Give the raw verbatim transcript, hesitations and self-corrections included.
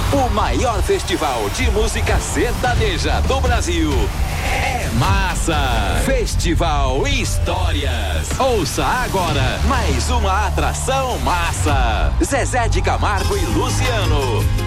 O maior festival de música sertaneja do Brasil é Massa. Festival Histórias. Ouça agora mais uma atração Massa. Zezé de Camargo e Luciano.